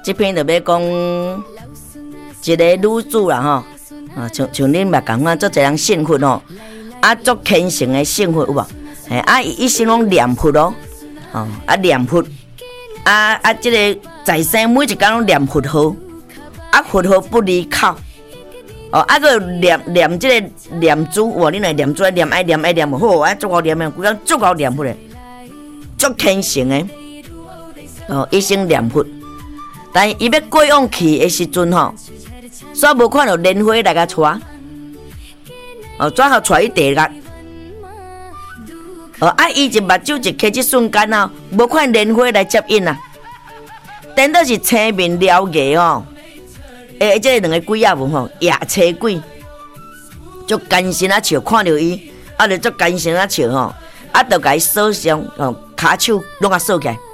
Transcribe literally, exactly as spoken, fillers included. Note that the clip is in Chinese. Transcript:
这篇就要讲一个女子啦吼，啊，像像恁嘛共款，足侪人信佛吼，啊，足虔诚的信佛有无？嘿，啊，伊一生拢念佛咯，哦，啊念佛，啊啊，即、这个在生每一工拢念佛号，啊佛号不离口，哦，啊个念念即个念珠，哇，恁来念珠念爱念爱念好，啊足够念的，规工足够念佛的，足虔诚的，哦，一生念佛。但伊要过往去的时阵吼，煞无看到莲花来甲带，哦，怎好带伊地角？哦，啊，伊一目睭一开，即瞬间啊，无看莲花来接引啊，等到是青面獠牙吼，诶，即两个鬼仔文吼，夜车鬼，足艰辛啊笑，看到伊，啊，就足艰辛啊笑吼，啊，就甲伊锁上，哦，骹手拢甲锁起来。